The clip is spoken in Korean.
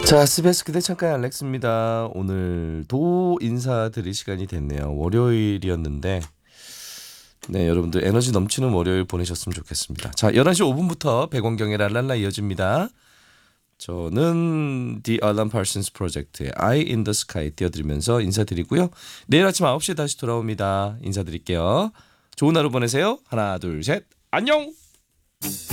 자, 스베스 그대 창가의 알렉스입니다. 오늘도 인사드릴 시간이 됐네요. 월요일이었는데 네, 여러분들 에너지 넘치는 월요일 보내셨으면 좋겠습니다. 자, 11시 5분부터 백원경의 랄랄라 이어집니다. 저는 The Alan Parsons Project의 Eye in the Sky 띄워드리면서 인사드리고요. 내일 아침 9시에 다시 돌아옵니다. 인사드릴게요. 좋은 하루 보내세요. 하나, 둘, 셋. 안녕!